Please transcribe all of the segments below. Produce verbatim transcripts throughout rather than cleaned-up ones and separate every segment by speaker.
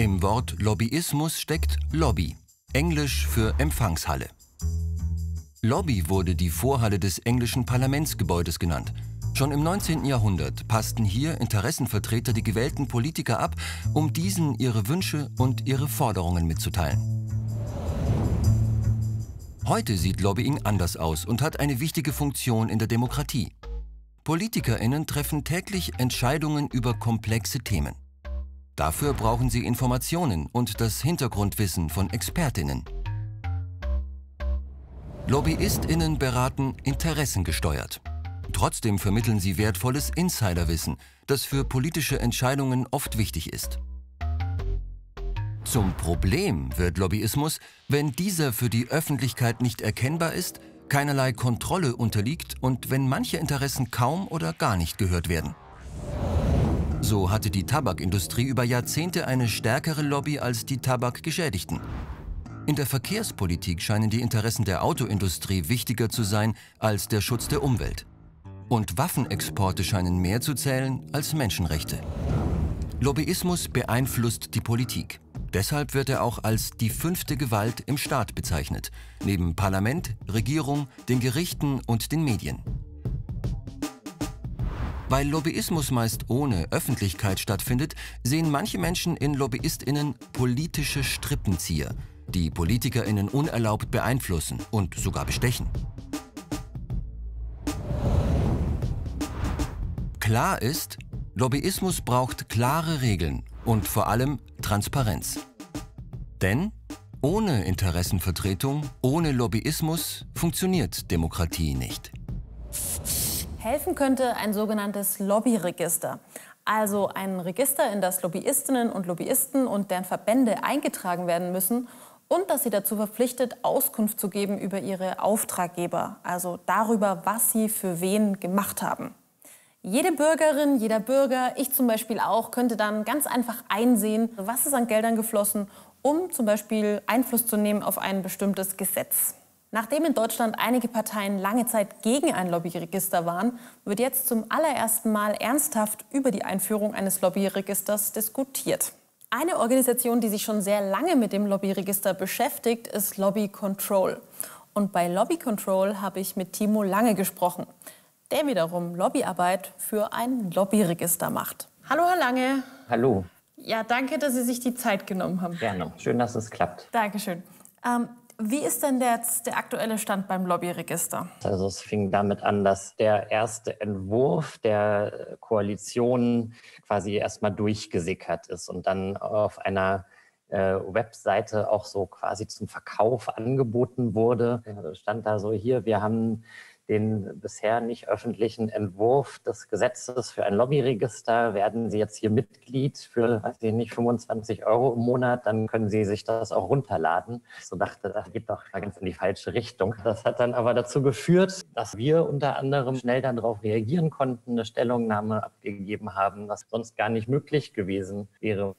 Speaker 1: Im Wort Lobbyismus steckt Lobby, Englisch für Empfangshalle. Lobby wurde die Vorhalle des englischen Parlamentsgebäudes genannt. Schon im neunzehnten Jahrhundert passten hier Interessenvertreter die gewählten Politiker ab, um diesen ihre Wünsche und ihre Forderungen mitzuteilen. Heute sieht Lobbying anders aus und hat eine wichtige Funktion in der Demokratie. PolitikerInnen treffen täglich Entscheidungen über komplexe Themen. Dafür brauchen sie Informationen und das Hintergrundwissen von ExpertInnen. LobbyistInnen beraten interessengesteuert. Trotzdem vermitteln sie wertvolles Insiderwissen, das für politische Entscheidungen oft wichtig ist. Zum Problem wird Lobbyismus, wenn dieser für die Öffentlichkeit nicht erkennbar ist, keinerlei Kontrolle unterliegt und wenn manche Interessen kaum oder gar nicht gehört werden. So hatte die Tabakindustrie über Jahrzehnte eine stärkere Lobby als die Tabakgeschädigten. In der Verkehrspolitik scheinen die Interessen der Autoindustrie wichtiger zu sein als der Schutz der Umwelt. Und Waffenexporte scheinen mehr zu zählen als Menschenrechte. Lobbyismus beeinflusst die Politik. Deshalb wird er auch als die fünfte Gewalt im Staat bezeichnet, neben Parlament, Regierung, den Gerichten und den Medien. Weil Lobbyismus meist ohne Öffentlichkeit stattfindet, sehen manche Menschen in LobbyistInnen politische Strippenzieher, die PolitikerInnen unerlaubt beeinflussen und sogar bestechen. Klar ist, Lobbyismus braucht klare Regeln und vor allem Transparenz. Denn ohne Interessenvertretung, ohne Lobbyismus funktioniert Demokratie nicht.
Speaker 2: Helfen könnte ein sogenanntes Lobbyregister. Also ein Register, in das Lobbyistinnen und Lobbyisten und deren Verbände eingetragen werden müssen und das sie dazu verpflichtet, Auskunft zu geben über ihre Auftraggeber, also darüber, was sie für wen gemacht haben. Jede Bürgerin, jeder Bürger, ich zum Beispiel auch, könnte dann ganz einfach einsehen, was ist an Geldern geflossen, um zum Beispiel Einfluss zu nehmen auf ein bestimmtes Gesetz. Nachdem in Deutschland einige Parteien lange Zeit gegen ein Lobbyregister waren, wird jetzt zum allerersten Mal ernsthaft über die Einführung eines Lobbyregisters diskutiert. Eine Organisation, die sich schon sehr lange mit dem Lobbyregister beschäftigt, ist Lobby Control. Und bei Lobby Control habe ich mit Timo Lange gesprochen, der wiederum Lobbyarbeit für ein Lobbyregister macht. Hallo, Herr Lange.
Speaker 3: Hallo.
Speaker 2: Ja, danke, dass Sie sich die Zeit genommen haben.
Speaker 3: Gerne. Schön, dass es klappt.
Speaker 2: Dankeschön. Ähm, wie ist denn der, der aktuelle Stand beim Lobbyregister?
Speaker 3: Also es fing damit an, dass der erste Entwurf der Koalition quasi erstmal durchgesickert ist und dann auf einer äh, Webseite auch so quasi zum Verkauf angeboten wurde. Da stand da so, hier, wir haben den bisher nicht öffentlichen Entwurf des Gesetzes für ein Lobbyregister. Werden Sie jetzt hier Mitglied für, weiß ich nicht, fünfundzwanzig Euro im Monat, dann können Sie sich das auch runterladen. Ich so dachte, das geht doch ganz in die falsche Richtung. Das hat dann aber dazu geführt, dass wir unter anderem schnell darauf reagieren konnten, eine Stellungnahme abgegeben haben, was sonst gar nicht möglich gewesen wäre.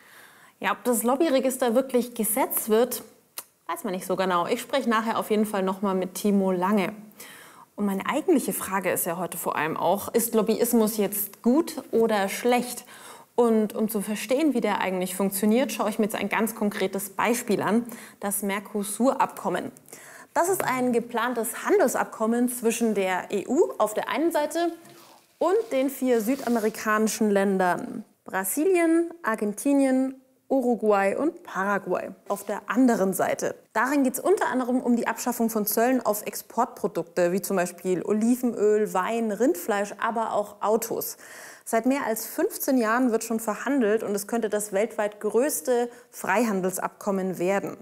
Speaker 2: Ja, ob das Lobbyregister wirklich Gesetz wird, weiß man nicht so genau. Ich spreche nachher auf jeden Fall noch mal mit Timo Lange. Und meine eigentliche Frage ist ja heute vor allem auch, ist Lobbyismus jetzt gut oder schlecht? Und um zu verstehen, wie der eigentlich funktioniert, schaue ich mir jetzt ein ganz konkretes Beispiel an, das Mercosur-Abkommen. Das ist ein geplantes Handelsabkommen zwischen der E U auf der einen Seite und den vier südamerikanischen Ländern Brasilien, Argentinien, Uruguay und Paraguay auf der anderen Seite. Darin geht es unter anderem um die Abschaffung von Zöllen auf Exportprodukte, wie zum Beispiel Olivenöl, Wein, Rindfleisch, aber auch Autos. Seit mehr als fünfzehn Jahren wird schon verhandelt und es könnte das weltweit größte Freihandelsabkommen werden.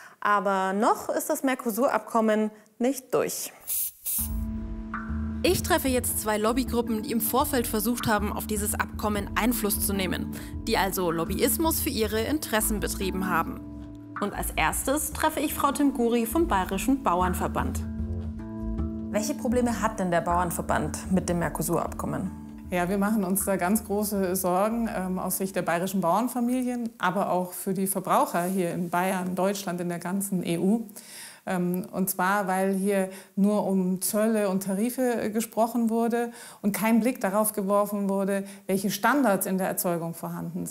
Speaker 2: Aber noch ist das Mercosur-Abkommen nicht durch. Ich treffe jetzt zwei Lobbygruppen, die im Vorfeld versucht haben, auf dieses Abkommen Einfluss zu nehmen, die also Lobbyismus für ihre Interessen betrieben haben. Und als erstes treffe ich Frau Timguri vom Bayerischen Bauernverband. Welche Probleme hat denn der Bauernverband mit dem Mercosur-Abkommen?
Speaker 4: Ja, wir machen uns da ganz große Sorgen ähm, aus Sicht der bayerischen Bauernfamilien, aber auch für die Verbraucher hier in Bayern, Deutschland, in der ganzen E U. Und zwar, weil hier nur um Zölle und Tarife gesprochen wurde und kein Blick darauf geworfen wurde, welche Standards in der Erzeugung vorhanden sind.